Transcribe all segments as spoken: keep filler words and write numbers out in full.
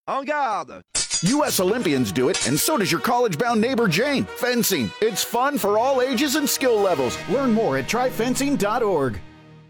En garde! U S Olympians do it, and so does your college-bound neighbor Jane. Fencing. It's fun for all ages and skill levels. Learn more at try fencing dot org.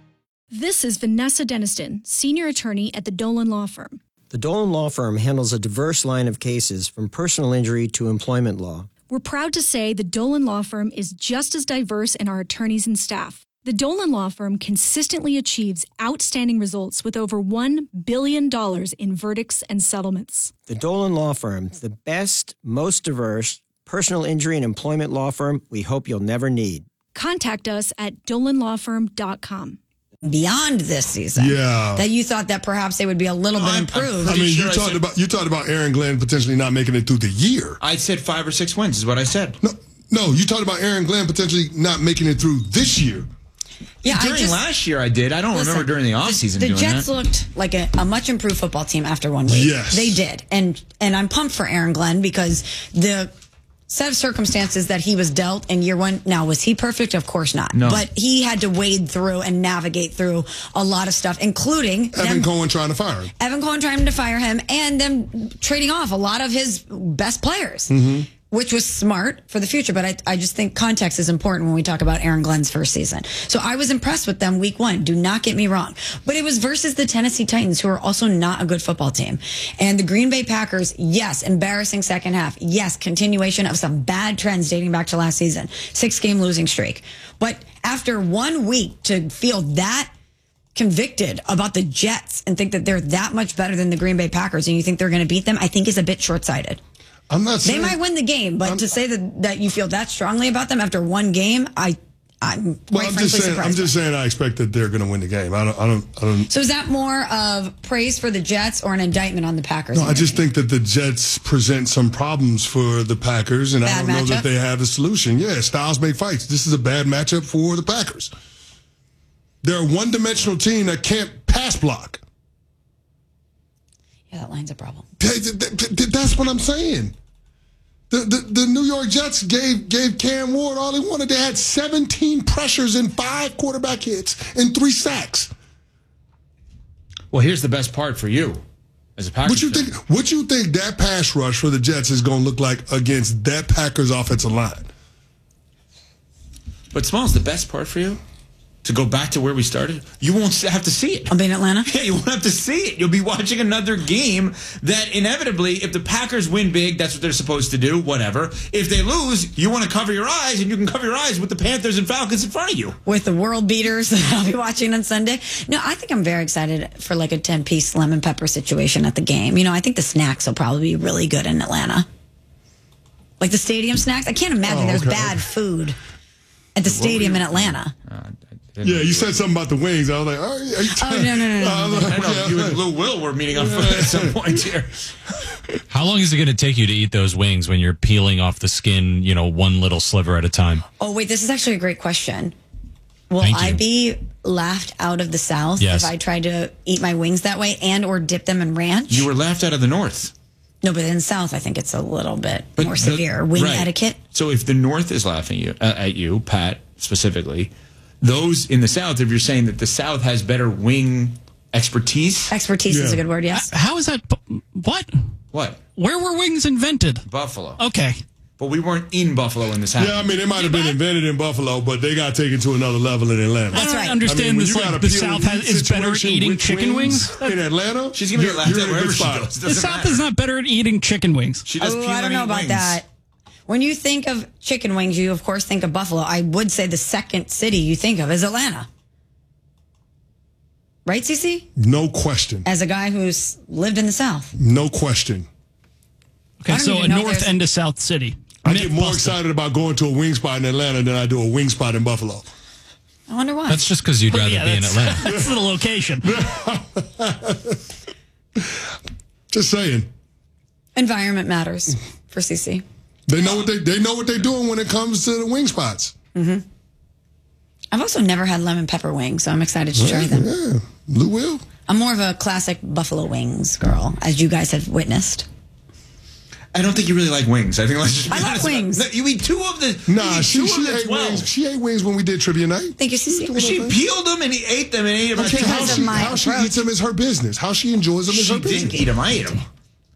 This is Vanessa Deniston, senior attorney at the Dolan Law Firm. The Dolan Law Firm handles a diverse line of cases from personal injury to employment law. We're proud to say the Dolan Law Firm is just as diverse in our attorneys and staff. The Dolan Law Firm consistently achieves outstanding results with over one billion dollars in verdicts and settlements. The Dolan Law Firm, the best, most diverse personal injury and employment law firm we hope you'll never need. Contact us at dolan law firm dot com. Beyond this season, yeah, that you thought that perhaps they would be a little bit improved. I mean, sure you I talked said, about you talked about Aaron Glenn potentially not making it through the year. I said five or six wins is what I said. No, no, you talked about Aaron Glenn potentially not making it through this year. Yeah, during I just, last year I did. I don't listen, remember during the offseason the, the doing Jets that. looked like a, a much improved football team after one week. Yes. They did. And and I'm pumped for Aaron Glenn because the set of circumstances that he was dealt in year one. Now, was he perfect? Of course not. No. But he had to wade through and navigate through a lot of stuff, including Evan them, Cohen trying to fire him. Evan Cohen trying to fire him and them trading off a lot of his best players. Mm-hmm. Which was smart for the future, but I, I just think context is important when we talk about Aaron Glenn's first season. So I was impressed with them week one. Do not get me wrong. But it was versus the Tennessee Titans, who are also not a good football team. And the Green Bay Packers, yes, embarrassing second half. Yes, continuation of some bad trends dating back to last season. Six-game losing streak. But after one week to feel that convicted about the Jets and think that they're that much better than the Green Bay Packers and you think they're going to beat them, I think is a bit short-sighted. I'm not saying, they might win the game, but I'm, to say that, that you feel that strongly about them after one game, I, I'm quite well, I'm frankly just saying, surprised. I'm just saying I expect that they're going to win the game. I don't, I don't, I don't. So is that more of praise for the Jets or an indictment on the Packers? No, I just think that the Jets present some problems for the Packers, and bad I don't know matchup? that they have a solution. Yeah, styles make fights. This is a bad matchup for the Packers. They're a one-dimensional team that can't pass block. Yeah, that line's a problem. That's what I'm saying. The, the the New York Jets gave gave Cam Ward all he wanted. They had seventeen pressures and five quarterback hits and three sacks. Well, here's the best part for you as a Packers What you fan. think? What you think that pass rush for the Jets is going to look like against that Packers offensive line? But Smalls, the best part for you, to go back to where we started, you won't have to see it. I'll be in Atlanta? Yeah, you won't have to see it. You'll be watching another game that inevitably, if the Packers win big, that's what they're supposed to do, whatever. If they lose, you want to cover your eyes, and you can cover your eyes with the Panthers and Falcons in front of you. With the world beaters that I'll be watching on Sunday. No, I think I'm very excited for like a ten-piece lemon pepper situation at the game. You know, I think the snacks will probably be really good in Atlanta. Like the stadium snacks. I can't imagine Oh, there's okay. bad food at the stadium in Atlanta. Uh, Yeah, you said something about the wings. I was like, oh, are you Oh, no, no, no, no. I was like, I know yeah, you yeah. and Lil Will were meeting on foot at some point here. How long is it going to take you to eat those wings when you're peeling off the skin, you know, one little sliver at a time? Oh, wait, this is actually a great question. Will Thank I you. be laughed out of the South Yes. if I try to eat my wings that way and or dip them in ranch? You were laughed out of the North. No, but in the South, I think it's a little bit But more the- severe. Wing right. etiquette. So if the North is laughing you, uh, at you, Pat, specifically, those in the South, if you're saying that the South has better wing expertise, Expertise is Yeah. a good word, yes. How is that? What? what? Where were wings invented? Buffalo. Okay. But we weren't in Buffalo when this happened. Yeah, I mean, they might have been invented in Buffalo, but they got taken to another level in Atlanta. That's I don't right. understand I mean, when this. you got Like a the peel South and has, eat is better at situation eating with chicken wings. in Atlanta. She's going to you're- get laughed you're at in a wherever good she spot. goes. The Doesn't South matter. is not better at eating chicken wings. She does Oh, peel I don't and know eat about wings. that. When you think of chicken wings, you of course think of Buffalo. I would say the second city you think of is Atlanta. Right, Cece? No question. As a guy who's lived in the South. No question. Okay, I don't so even a know north there's- end of South City. I get Myth more busted. excited about going to a wing spot in Atlanta than I do a wing spot in Buffalo. I wonder why. That's just because you'd rather Yeah, be in that's, Atlanta. that's the location. Just saying. Environment matters for Cece. They know what they they know what they're doing when it comes to the wing spots. Mm-hmm. I've also never had lemon pepper wings, so I'm excited to try them. Yeah, Lou will. I'm more of a classic buffalo wings girl, as you guys have witnessed. I don't think you really like wings. I think let's just be I like honest about- wings. No, you eat two of the. Nah, you eat she two she of the ate twelve. wings. She ate wings when we did trivia night. Thank you, Cece. She peeled them and he ate them and ate them. Okay, how Because of she, my how she approach. eats them is her business. How she enjoys them is She her didn't business. eat them. I ate them.